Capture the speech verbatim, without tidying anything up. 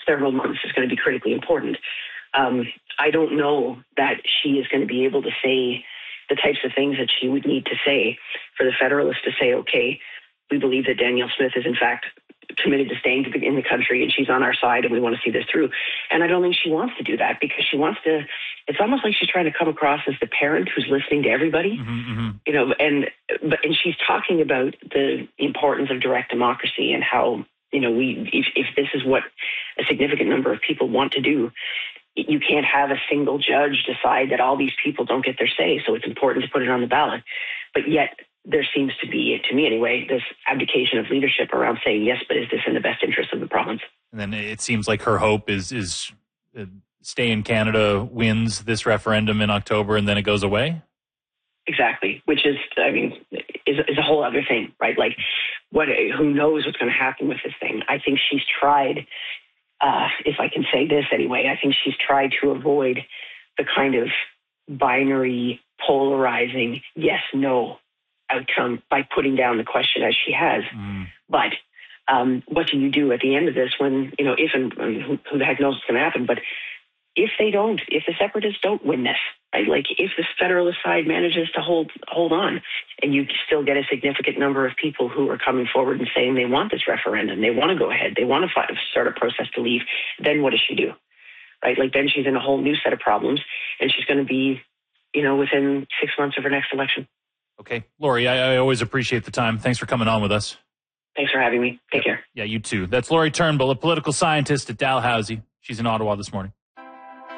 several months is going to be critically important. Um, I don't know that she is going to be able to say the types of things that she would need to say for the Federalists to say, okay, we believe that Danielle Smith is in fact committed to staying to the, in the country and she's on our side and we want to see this through. And I don't think she wants to do that because she wants to, it's almost like she's trying to come across as the parent who's listening to everybody, mm-hmm, mm-hmm. you know, and, but, and she's talking about the importance of direct democracy and how, you know, we, if, if this is what a significant number of people want to do, you can't have a single judge decide that all these people don't get their say. So it's important to put it on the ballot. But yet there seems to be, to me anyway, this abdication of leadership around saying, yes, but is this in the best interest of the province? And then it seems like her hope is, is uh, Stay in Canada wins this referendum in October and then it goes away? Exactly, which is, I mean, is, is a whole other thing, right? Like, what? Who knows what's going to happen with this thing? I think she's tried, uh, if I can say this anyway, I think she's tried to avoid the kind of binary, polarizing yes-no outcome by putting down the question as she has. Mm. But um, what do you do at the end of this when, you know, if and I mean, who, who the heck knows what's going to happen, but if they don't, if the Separatists don't win this, right, like if the Federalist side manages to hold hold on and you still get a significant number of people who are coming forward and saying they want this referendum, they want to go ahead, they want to fight, start a process to leave, then what does she do? Right? Like then she's in a whole new set of problems and she's going to be, you know, within six months of her next election. Okay. Lori, I, I always appreciate the time. Thanks for coming on with us. Thanks for having me. Take yeah. care. Yeah, you too. That's Lori Turnbull, a political scientist at Dalhousie. She's in Ottawa this morning.